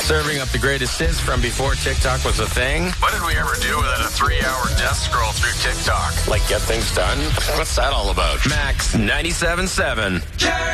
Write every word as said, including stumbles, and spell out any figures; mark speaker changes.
Speaker 1: Serving up the greatest hits from before TikTok was a thing.
Speaker 2: What did we ever do without a three-hour death scroll through TikTok?
Speaker 1: Like get things done? What's that all about? Max ninety-seven point seven.